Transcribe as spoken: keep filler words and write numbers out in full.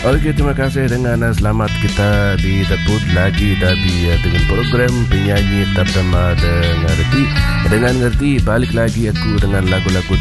Okey, terima kasih dengan uh, selamat kita didebut lagi dari uh, dengan program penyanyi ternama dengan Ngerti. Dengan Ngerti balik lagi aku dengan lagu-lagu